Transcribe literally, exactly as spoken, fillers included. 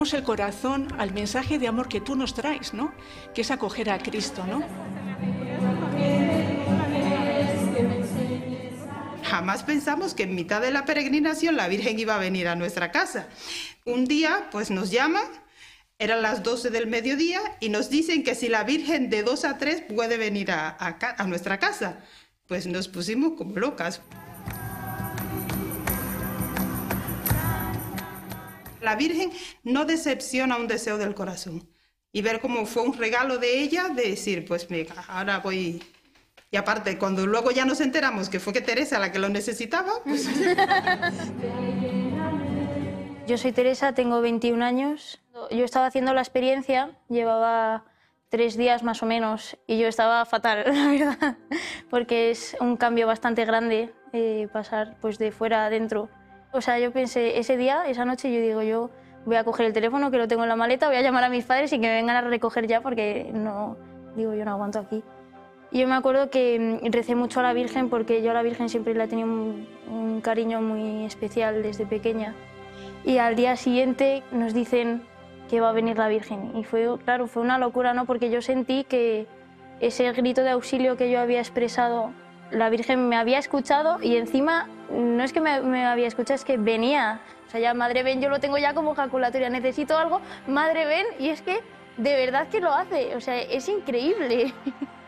el corazón al mensaje de amor que tú nos traes, ¿no? Que es acoger a Cristo, ¿no? Jamás pensamos que en mitad de la peregrinación la Virgen iba a venir a nuestra casa. Un día, pues nos llaman, eran las doce del mediodía, y nos dicen que si la Virgen de dos a tres puede venir a, a, a nuestra casa. Pues nos pusimos como locas. La Virgen no decepciona un deseo del corazón. Y ver cómo fue un regalo de ella, de decir, pues mira, ahora voy... Y aparte, cuando luego ya nos enteramos que fue que Teresa la que lo necesitaba, pues... Yo soy Teresa, tengo veintiún años. Yo estaba haciendo la experiencia, llevaba tres días más o menos, y yo estaba fatal, la verdad, porque es un cambio bastante grande eh, pasar pues, de fuera a adentro. O sea, yo pensé, ese día, esa noche, yo digo, yo voy a coger el teléfono que lo tengo en la maleta, voy a llamar a mis padres y que me vengan a recoger ya, porque no, digo, yo no aguanto aquí. Y yo me acuerdo que recé mucho a la Virgen, porque yo a la Virgen siempre le tenía un, un cariño muy especial desde pequeña. Y al día siguiente nos dicen que va a venir la Virgen. Y fue, claro, fue una locura, ¿no? Porque yo sentí que ese grito de auxilio que yo había expresado, la Virgen me había escuchado, y encima no es que me, me había escuchado, es que venía. O sea, ya, Madre ven, yo lo tengo ya como ejaculatoria, necesito algo, Madre ven, y es que de verdad que lo hace, o sea, es increíble.